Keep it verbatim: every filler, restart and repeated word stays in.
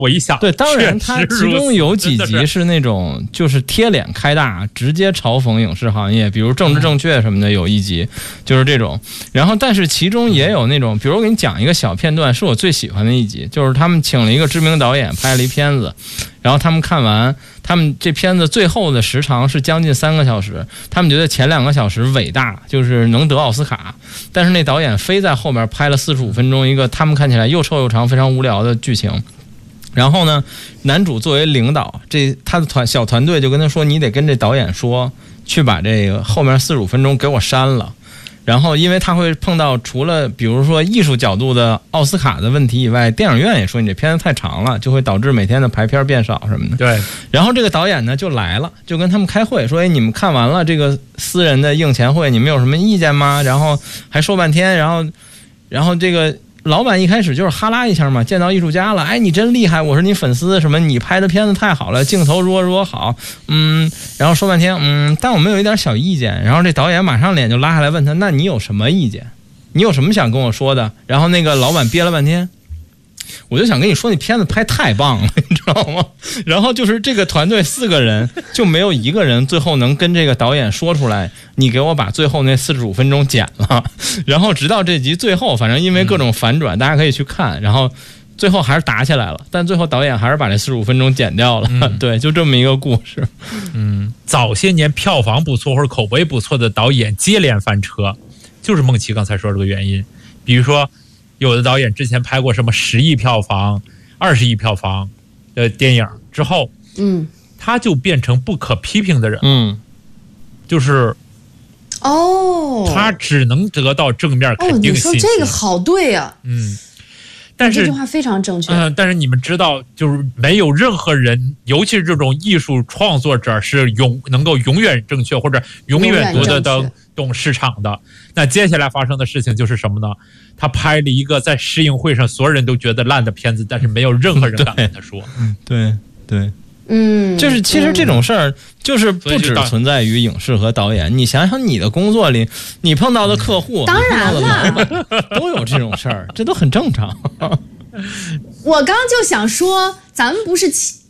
我一想， 对，当然他其中有几集是那种就是贴脸开大，直接嘲讽影视行业，比如政治正确什么的，有一集就是这种。然后，但是其中也有那种，比如我给你讲一个小片段，是我最喜欢的一集，就是他们请了一个知名导演拍了一片子，然后他们看完，他们这片子最后的时长是将近三个小时，他们觉得前两个小时伟大，就是能得奥斯卡，但是那导演非在后面拍了四十五分钟一个他们看起来又臭又长、非常无聊的剧情。然后呢，男主作为领导，这他的团小团队就跟他说，你得跟这导演说，去把这个后面四十五分钟给我删了。然后因为他会碰到除了比如说艺术角度的奥斯卡的问题以外，电影院也说你这片子太长了，就会导致每天的排片变少什么的。 对。 然后这个导演呢就来了，就跟他们开会说，哎，你们看完了这个私人的映前会，你们有什么意见吗？然后还说半天，然后然后这个老板一开始就是哈拉一下嘛，见到艺术家了，哎，你真厉害，我是你粉丝，什么你拍的片子太好了，镜头如何如何好，嗯，然后说半天，嗯，但我们有一点小意见。然后这导演马上脸就拉下来问他，那你有什么意见？你有什么想跟我说的？然后那个老板憋了半天，我就想跟你说，你片子拍太棒了，你知道吗？然后就是这个团队四个人就没有一个人最后能跟这个导演说出来，你给我把最后那四十五分钟剪了。然后直到这集最后，反正因为各种反转，大家可以去看，然后最后还是打起来了，但最后导演还是把这四十五分钟剪掉了。嗯、对，就这么一个故事。 嗯，早些年票房不错或者口碑不错的导演接连翻车，就是孟奇刚才说这个原因。比如说，有的导演之前拍过什么十亿票房、二十亿票房的电影之后， 嗯， 他就变成不可批评的人， 嗯， 就是哦， 他只能得到正面肯定信息。 哦，你说这个好对呀、啊， 嗯，但是这句话非常正确。 嗯、呃，但是你们知道，就是没有任何人，尤其是这种艺术创作者，是永能够永远正确或者永远读得懂懂市场的。那接下来发生的事情就是什么呢？他拍了一个在试映会上所有人都觉得烂的片子，但是没有任何人敢跟他说。 对对， 嗯， 就是其实这种事儿就是不只存在于影视和导演。你想想你的工作里，你碰到的客户， 当然了， 都有这种事儿，这都很正常。 我刚就想说，咱们不是